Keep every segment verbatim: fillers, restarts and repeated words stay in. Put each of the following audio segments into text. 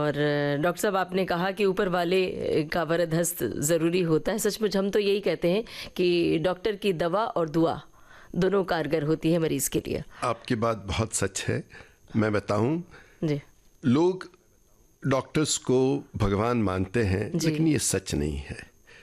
और डॉक्टर साहब, आपने कहा कि ऊपर वाले का वरद हस्त ज़रूरी होता है। सचमुच हम तो यही कहते हैं कि डॉक्टर की दवा और दुआ दोनों कारगर होती है मरीज़ के लिए। आपकी बात बहुत सच है। मैं बताऊं जी, लोग डॉक्टर्स को भगवान मानते हैं, लेकिन ये सच नहीं है।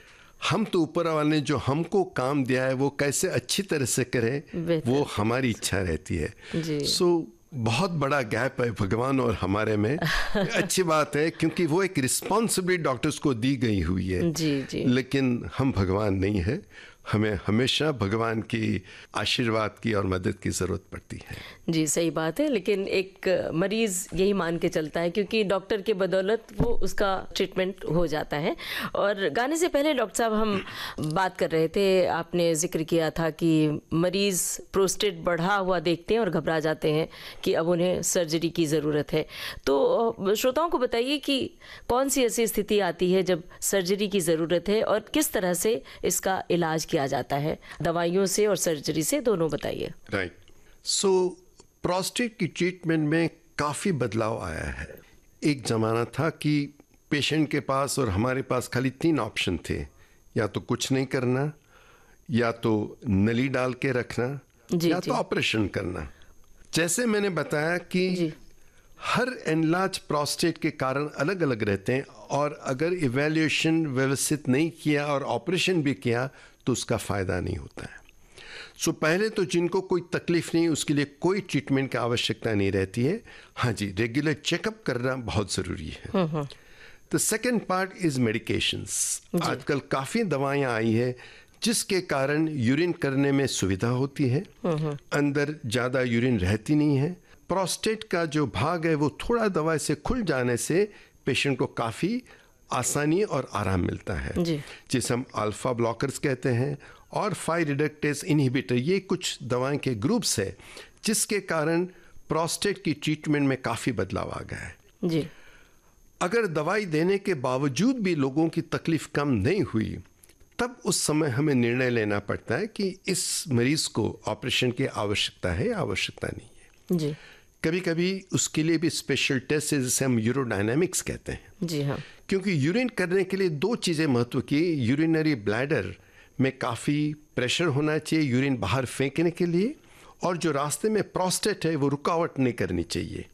हम तो ऊपर वाले ने जो हमको काम दिया है वो कैसे अच्छी तरह से करें वो हमारी इच्छा रहती है। सो so, बहुत बड़ा गैप है भगवान और हमारे में। अच्छी बात है, क्योंकि वो एक रिस्पॉन्सिबिलिटी डॉक्टर्स को दी गई हुई है। जी, जी। लेकिन हम भगवान नहीं है, हमें हमेशा भगवान की आशीर्वाद की और मदद की ज़रूरत पड़ती है। जी, सही बात है। लेकिन एक मरीज़ यही मान के चलता है, क्योंकि डॉक्टर के बदौलत वो उसका ट्रीटमेंट हो जाता है। और गाने से पहले डॉक्टर साहब हम बात कर रहे थे, आपने जिक्र किया था कि मरीज़ प्रोस्टेट बढ़ा हुआ देखते हैं और घबरा जाते हैं कि अब उन्हें सर्जरी की ज़रूरत है। तो श्रोताओं को बताइए कि कौन सी ऐसी स्थिति आती है जब सर्जरी की ज़रूरत है और किस तरह से इसका इलाज किया जाता है, दवाइयों से और सर्जरी से, दोनों बताइए। राइट। सो प्रोस्टेट की ट्रीटमेंट में काफ़ी बदलाव आया है। एक ज़माना था कि पेशेंट के पास और हमारे पास खाली तीन ऑप्शन थे, या तो कुछ नहीं करना, या तो नली डाल के रखना, जी, या जी। तो ऑपरेशन करना। जैसे मैंने बताया कि जी। हर एनलार्ज प्रोस्टेट के कारण अलग अलग रहते हैं, और अगर इवैल्यूएशन व्यवस्थित नहीं किया और ऑपरेशन भी किया तो उसका फ़ायदा नहीं होता है। सो so, पहले तो जिनको कोई तकलीफ नहीं, उसके लिए कोई ट्रीटमेंट की आवश्यकता नहीं रहती है। हाँ जी, रेगुलर चेकअप करना बहुत ज़रूरी है। The second part is medications. आजकल काफ़ी दवाइयाँ आई है जिसके कारण यूरिन करने में सुविधा होती है, अंदर ज़्यादा यूरिन रहती नहीं है। प्रोस्टेट का जो भाग है वो थोड़ा दवाई से खुल जाने से पेशेंट को काफ़ी आसानी और आराम मिलता है, जिसे हम अल्फा ब्लॉकर्स कहते हैं और फाई रिडक्टेस इनहिबिटर। ये कुछ दवाएं के ग्रुप्स है जिसके कारण प्रोस्टेट की ट्रीटमेंट में काफ़ी बदलाव आ गया है। जी। अगर दवाई देने के बावजूद भी लोगों की तकलीफ कम नहीं हुई, तब उस समय हमें निर्णय लेना पड़ता है कि इस मरीज़ को ऑपरेशन की आवश्यकता है या आवश्यकता नहीं है। जी। कभी कभी उसके लिए भी स्पेशल टेस्ट है, जिसे हम यूरोडायनामिक्स कहते हैं। जी हाँ। क्योंकि यूरिन करने के लिए दो चीज़ें महत्व की। यूरिनरी ब्लैडर में काफ़ी प्रेशर होना चाहिए यूरिन बाहर फेंकने के लिए, और जो रास्ते में प्रोस्टेट है वो रुकावट नहीं करनी चाहिए।